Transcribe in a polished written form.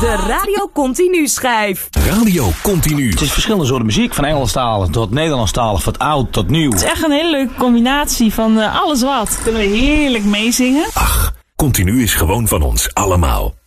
De Radio Continu schijf. Radio Continu. Het is verschillende soorten muziek, van Engelstalig tot Nederlandstalig, van oud tot nieuw. Het is echt een hele leuke combinatie van alles wat. Kunnen we heerlijk meezingen. Ach, Continu is gewoon van ons allemaal.